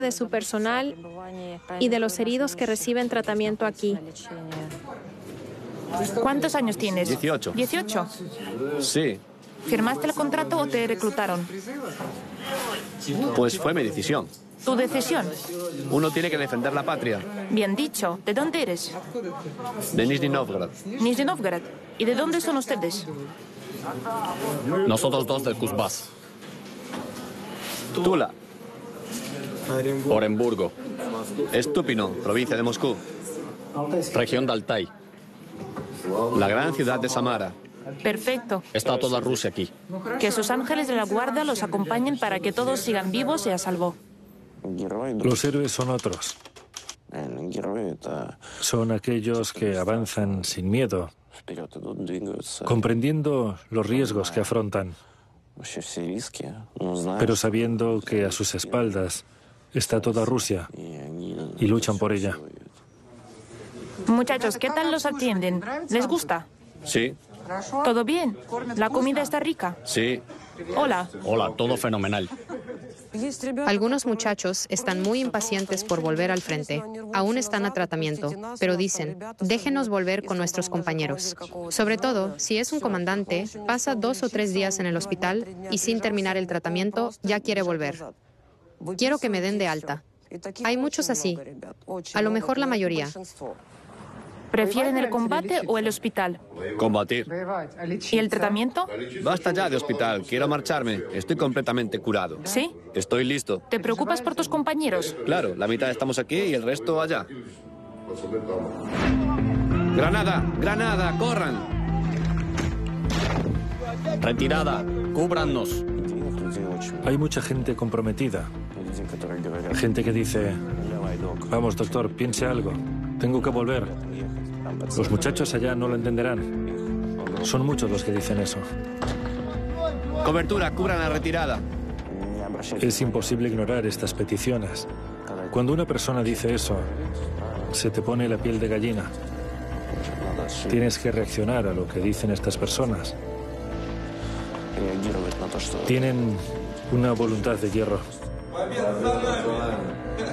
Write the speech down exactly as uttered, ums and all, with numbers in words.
de su personal y de los heridos que reciben tratamiento aquí. ¿Cuántos años tienes? dieciocho. ¿dieciocho? Sí, ¿Firmaste el contrato o te reclutaron? pues fue mi decisión. ¿Tu decisión? Uno tiene que defender la patria. Bien dicho. ¿De dónde eres? De Nizhny Novgorod. Nizhny Novgorod. ¿Y de dónde son ustedes? Nosotros dos del Kuzbás. Tula. Oremburgo. Stupino, provincia de Moscú. Región de Altai. La gran ciudad de Samara. Perfecto. Está toda Rusia aquí. Que sus ángeles de la guardia los acompañen para que todos sigan vivos y a salvo. Los héroes son otros. Son aquellos que avanzan sin miedo, comprendiendo los riesgos que afrontan, pero sabiendo que a sus espaldas está toda Rusia y luchan por ella. Muchachos, ¿qué tal los atienden? ¿Les gusta? Sí, ¿Todo bien? ¿La comida está rica? sí. Hola. Hola, todo fenomenal. Algunos muchachos están muy impacientes por volver al frente. Aún están a tratamiento, pero dicen, déjenos volver con nuestros compañeros. Sobre todo, si es un comandante, pasa dos o tres días en el hospital y sin terminar el tratamiento ya quiere volver. Quiero que me den de alta. Hay muchos así. A lo mejor la mayoría. ¿Prefieren el combate o el hospital? Combatir. ¿Y el tratamiento? Basta ya de hospital, quiero marcharme. Estoy completamente curado. ¿Sí? Estoy listo. ¿Te preocupas por tus compañeros? Claro, la mitad estamos aquí y el resto allá. ¡Granada! ¡Granada! ¡Corran! Retirada. Cúbrannos. Hay mucha gente comprometida. Gente que dice, vamos doctor, piense algo, tengo que volver. Los muchachos allá no lo entenderán. Son muchos los que dicen eso. Cobertura, cubran la retirada. Es imposible ignorar estas peticiones. Cuando una persona dice eso, se te pone la piel de gallina. Tienes que reaccionar a lo que dicen estas personas. Tienen una voluntad de hierro.